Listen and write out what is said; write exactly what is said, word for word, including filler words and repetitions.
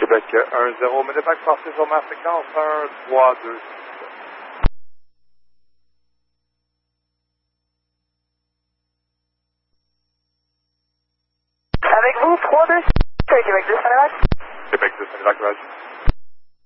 Québec un zéro, Medevac, passez sur ma fréquence un trois deux. Avec vous, trois deux, Québec deux, Saint-Lac. Québec deux, Saint-Lac, Roger.